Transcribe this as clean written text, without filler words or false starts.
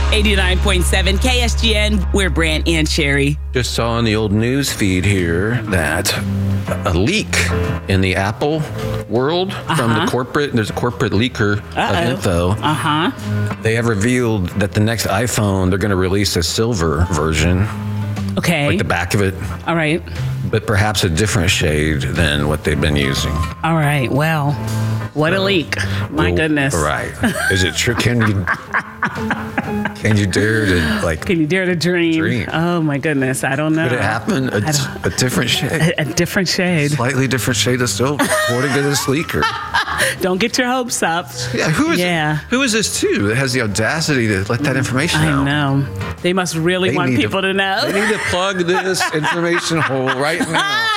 89.7 KSGN. We're Brant and Sherry. Just saw on the old news feed here that a leak in the Apple world from the corporate, there's a corporate leaker of info. They have revealed that the next iPhone, they're going to release a silver version. Okay. Like the back of it. All right. But perhaps a different shade than what they've been using. All right. Well, what a leak. My goodness. Right. Is it true? Can you dare to Can you dare to dream? Oh my goodness. I don't know. Could it happen? A different shade. A different shade. Slightly different shade of silver, according to this leaker. Don't get your hopes up. Yeah, who is this too that has the audacity to let that information out? I know. They must really want people to know. They need to plug this information hole right now.